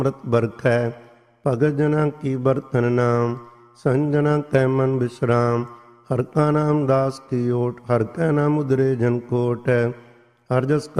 ਅੰਮ੍ਰਿਤ ਬਰਖੈ। ਭਗਤ ਜਨਾਂ ਕੀ ਬਰਤਨ ਨਾਮ, ਸੰਜਨਾ ਕੈ ਮਨ ਬਿਸਰਾਮ। ਹਰ ਕਾ ਨਾਮ ਦਾਸ ਕੀ ਓਟ, ਹਰ ਕੈ ਨਾਮ ਉਦਰੇ ਜਨ ਕੋਟ। ਹਰ ਜਸ